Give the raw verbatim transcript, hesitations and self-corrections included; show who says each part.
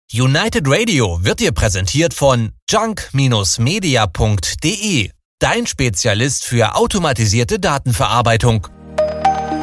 Speaker 1: United Radio wird dir präsentiert von junk Bindestrich media punkt de, dein Spezialist für automatisierte Datenverarbeitung.